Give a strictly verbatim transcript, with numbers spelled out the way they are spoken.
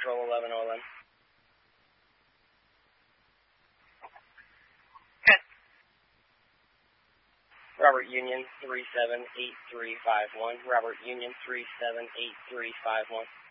control eleven oh eleven. Good. Robert Union three seven eight three five one. Robert Union three seven eight three five one.